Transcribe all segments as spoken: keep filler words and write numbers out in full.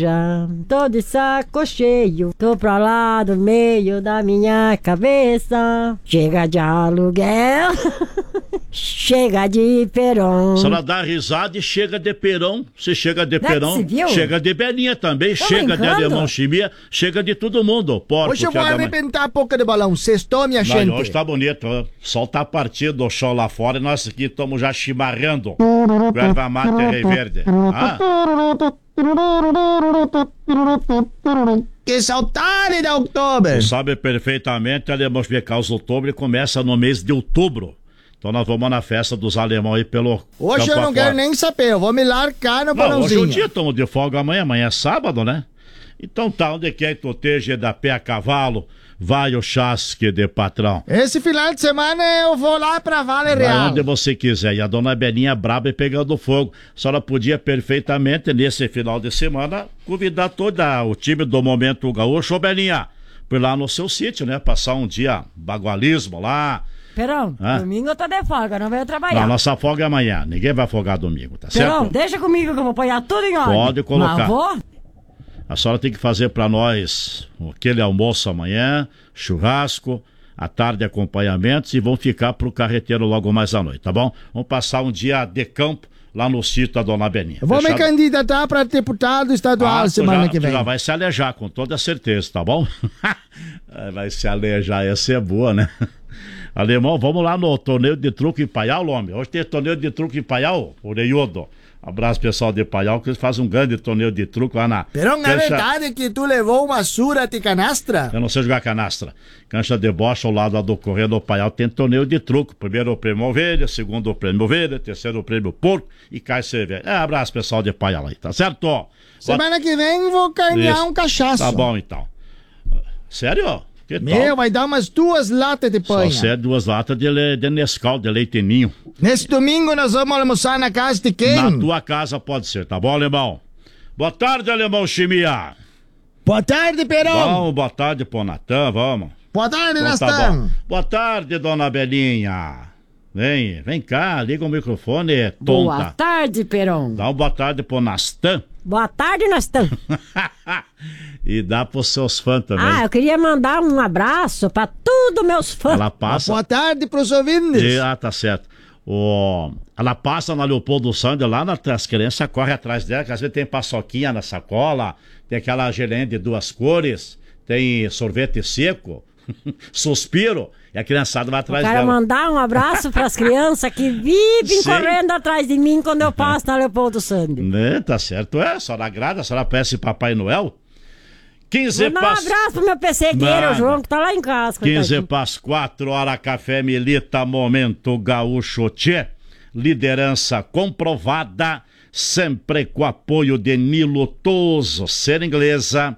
Já tô de saco cheio, tô pra lá do meio da minha cabeça. Chega de aluguel, chega de Perón. Se ela dá risada e chega de Perón, se chega de Perón, chega de Belinha também, tô chega brincando. De Alemão Chimia, chega de todo mundo. Porco, hoje eu vou arrebentar a boca de balão, sextou, minha gente. Hoje tá bonito, o sol tá partido, o sol lá fora e nós aqui estamos já chimarrando. Erva mate rei verde. Ah? Que saudade de outubro! Tu sabe perfeitamente, alemão Chimecals, outubro começa no mês de outubro. Então nós vamos na festa dos alemães aí pelo... Hoje eu não quero nem saber, eu vou me largar no balãozinho. Hoje é o dia, estamos de folga amanhã, amanhã é sábado, né? Então tá, onde quer que tu esteja da pé a cavalo, vai o chasque de patrão. Esse final de semana eu vou lá pra Vale Real. Vai onde você quiser. E a dona Belinha braba e pegando fogo. A senhora podia perfeitamente, nesse final de semana, convidar todo o time do Momento Gaúcho, ô Belinha, por lá no seu sítio, né? Passar um dia bagualismo lá. Perão, ah? Domingo eu tô de folga, não venho trabalhar. Não, nossa folga é amanhã. Ninguém vai folgar domingo, tá Perão, certo? deixa comigo que eu vou apanhar tudo em ordem. Pode colocar. Mas vou... A senhora tem que fazer para nós aquele almoço amanhã, churrasco, à tarde acompanhamentos e vão ficar pro carreteiro logo mais à noite, tá bom? Vamos passar um dia de campo lá no sítio da dona Beninha. Eu vou Fechado? me candidatar para deputado estadual ah, semana já, que vem. Já vai se alejar, com toda certeza, tá bom? Vai se alejar, essa é boa, né? Alemão, vamos lá no torneio de truque em Paial, homem. Hoje tem torneio de truque em Paial, o Reiudo. Abraço pessoal de Paial, que eles fazem um grande torneio de truque lá na... Perão, na cancha... verdade que tu levou uma surra de canastra? Eu não sei jogar canastra. Cancha de bocha ao lado do Correio do Paial tem torneio de truque. Primeiro o prêmio ovelha, segundo o prêmio ovelha, terceiro o prêmio porco e cai cerveja. É, abraço pessoal de Paial aí, tá certo? Semana que vem vou carnear Isso. um cachaço. Tá bom então. Sério? Que Meu, tal? vai dar umas duas latas de panha. Só ser duas latas de, le... de Nescau, de leite ninho. Nesse domingo nós vamos almoçar na casa de quem? Na tua casa pode ser, tá bom, alemão? Boa tarde, alemão Chimia. Boa tarde, Perão. Vamos, boa tarde, pô, Natan, vamos. Boa tarde, então, Natan. Tá boa tarde, dona Belinha. Vem, vem cá, liga o microfone, tonta. Boa tarde, Perão. Dá uma boa tarde pro Nastan. Boa tarde, Nastan. E dá pros seus fãs também. Ah, eu queria mandar um abraço pra todos meus fãs. Ela passa... Boa tarde pros ouvintes. E, ah, tá certo. O... Ela passa na Leopoldo Sander lá, na... as crianças correm atrás dela, que às vezes tem paçoquinha na sacola, tem aquela geleia de duas cores, tem sorvete seco, suspiro, e a criançada vai atrás dela. Eu quero mandar um abraço pras crianças que vivem Sim. correndo atrás de mim quando eu passo na Leopoldo Sander. Né, tá certo, é, a senhora agrada, a senhora peça Papai Noel. quinze Vou dar um abraço pro meu pessegueiro, o João, que tá lá em casa. quinze para as quatro, hora Café Milita, Momento Gaúcho Tchê. Liderança comprovada, sempre com apoio de Nilo Toso, Ser Inglesa,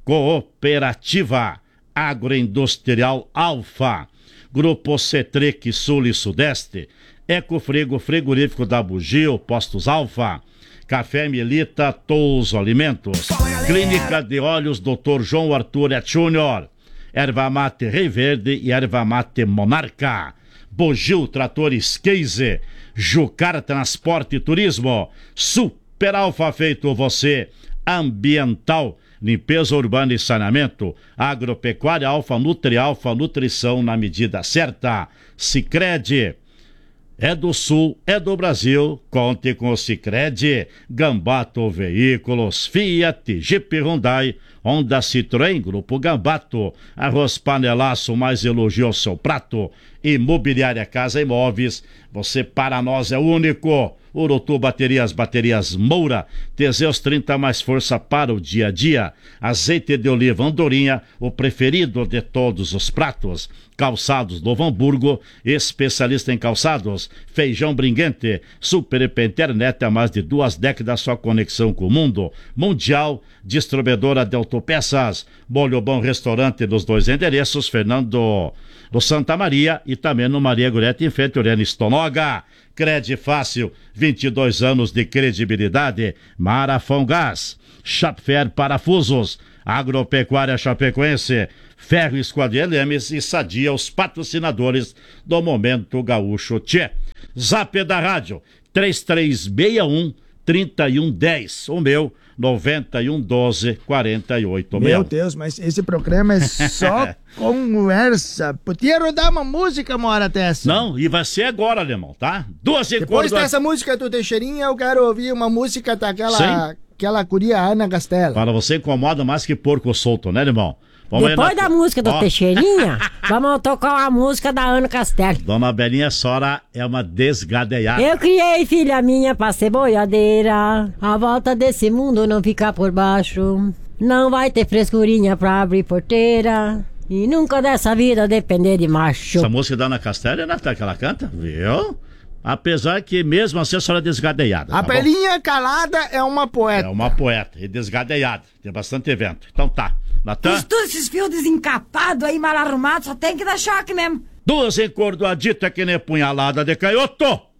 Cooperativa Agroindustrial Alfa, Grupo Cetrec Sul e Sudeste, Ecofrigo Frigorífico da Bugio, Postos Alfa, Café Milita, Touso Alimentos, Clínica de Olhos doutor João Arthur Et Júnior, Erva Mate Rei Verde e Erva Mate Monarca, Bugio Tratores Case, Jucar Transporte e Turismo, Super Alfa Feito Você, Ambiental, Limpeza Urbana e Saneamento, Agropecuária Alfa, Nutri Alfa, Nutrição na medida certa, Sicredi. É do Sul, é do Brasil, conte com o Sicredi, Gambato Veículos, Fiat, Jeep Hyundai, Honda Citroën, Grupo Gambato, Arroz Panelaço, mais elogio ao seu prato, Imobiliária Casa Imóveis, você para nós é único, Urutu Baterias, Baterias Moura, Teseus trinta mais força para o dia a dia, Azeite de Oliva Andorinha, o preferido de todos os pratos, Calçados Novo Hamburgo, especialista em calçados, Feijão Bringuente, Super I P Internet há mais de duas décadas, sua conexão com o mundo, Mundial, distribuidora de autopeças, Molho Bom Restaurante dos dois endereços, Fernando do Santa Maria e também no Maria Gorete em frente ao Urene Stonoga. Crede Fácil, vinte e dois anos de credibilidade, Marafão Gás, Chapfer Parafusos, Agropecuária Chapecoense, Ferro Esquadrilha Lemes e Sadia, os patrocinadores do Momento Gaúcho Tchê. Zap da Rádio, três três seis um, trinta e um dez. O meu, noventa e um doze, quarenta e oito. Meu Deus, mas esse programa é só conversa. Podia rodar uma música uma hora dessa. Não, e vai ser agora, alemão, tá? Duas e Depois quatro... dessa música do Teixeirinha, eu quero ouvir uma música daquela Sim. aquela curia Ana Castela. Para você incomoda mais que porco solto, né, irmão? Vamos Depois aí na... da música do Ó, Teixeirinha, vamos tocar uma música da Ana Castela. Dona Belinha Sora é uma desgadeada. Eu criei filha minha pra ser boiadeira. A volta desse mundo não fica por baixo. Não vai ter frescurinha pra abrir porteira. E nunca dessa vida depender de macho. Essa música da Ana Castela é Natal que ela canta, viu? Apesar que mesmo assim a senhora é desgadeada. A tá bom? Belinha Calada é uma poeta. É uma poeta e desgadeada. Tem bastante evento. Então tá. Natan? Todos esses fios desencapados aí, mal arrumados, só tem que dar choque mesmo. Duas encordoaditas que nem punhalada de canhoto.